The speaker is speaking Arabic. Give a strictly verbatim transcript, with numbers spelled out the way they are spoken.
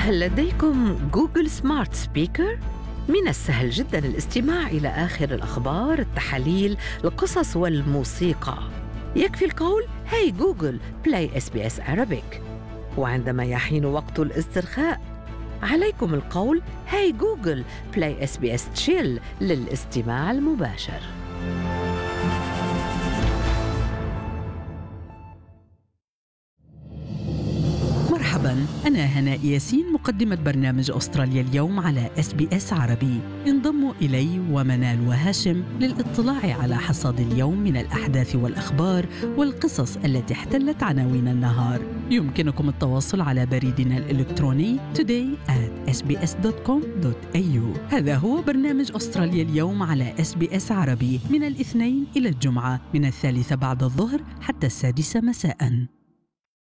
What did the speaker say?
هل لديكم جوجل سمارت سبيكر؟ من السهل جدا الاستماع إلى آخر الأخبار، التحاليل، القصص والموسيقى. يكفي القول هاي جوجل بلاي اس بي اس Arabic. وعندما يحين وقت الاسترخاء عليكم القول هاي جوجل بلاي اس بي اس تشيل للاستماع المباشر. مرحباً، أنا هناء ياسين، مقدمة برنامج أستراليا اليوم على إس بي إس عربي. انضموا إلي ومنال وهاشم للاطلاع على حصاد اليوم من الأحداث والأخبار والقصص التي احتلت عناوين النهار. يمكنكم التواصل على بريدنا الإلكتروني today at s b s dot com dot a u. هذا هو برنامج أستراليا اليوم على إس بي إس عربي من الاثنين إلى الجمعة من الثالثة بعد الظهر حتى السادسة مساءً.